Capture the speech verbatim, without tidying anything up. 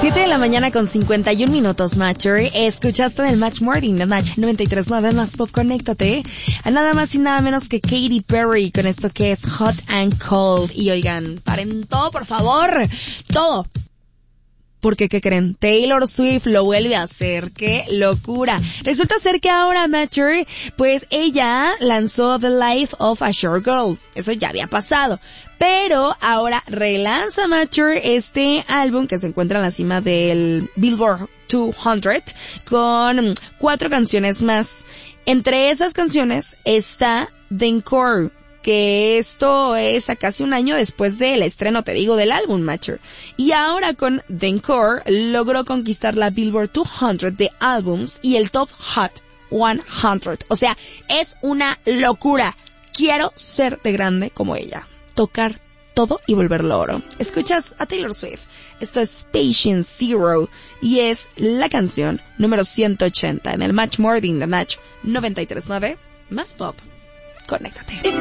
siete de la mañana con cincuenta y un minutos, Matcher. Escuchaste en el Match Morning de Match noventa y tres punto nueve más Pop. Conéctate a nada más y nada menos que Katy Perry con esto que es Hot and Cold. Y oigan, paren todo, por favor. Todo. Porque, ¿qué creen? Taylor Swift lo vuelve a hacer. ¡Qué locura! Resulta ser que ahora, Matcher, pues ella lanzó The Life of a Short Girl. Eso ya había pasado. Pero ahora relanza Matcher este álbum que se encuentra en la cima del Billboard doscientos con cuatro canciones más. Entre esas canciones está The Encore, que esto es a casi un año después del estreno, te digo, del álbum, Matcher. Y ahora con The Encore logró conquistar la Billboard doscientos de álbums y el Top Hot cien. O sea, es una locura. Quiero ser de grande como ella. Tocar todo y volverlo oro. Escuchas a Taylor Swift. Esto es Patient Zero y es la canción número ciento ochenta en el Match Morning de Match noventa y tres punto nueve más Pop. Conéctate.